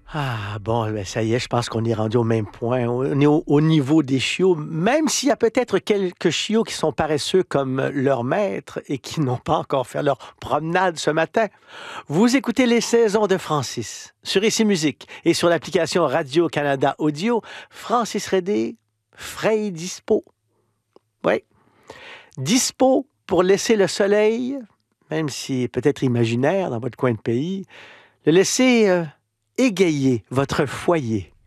Ah, bon, ben, ça y est, je pense qu'on est rendu au même point. On est au niveau des chiots, même s'il y a peut-être quelques chiots qui sont paresseux comme leur maître et qui n'ont pas encore fait leur promenade ce matin. Vous écoutez Les Saisons de Francis sur Ici Musique et sur l'application Radio-Canada Audio. Francis Redé, frais et dispo. Oui, dispo pour laisser le soleil, même si peut-être imaginaire dans votre coin de pays, le laisser égayer votre foyer.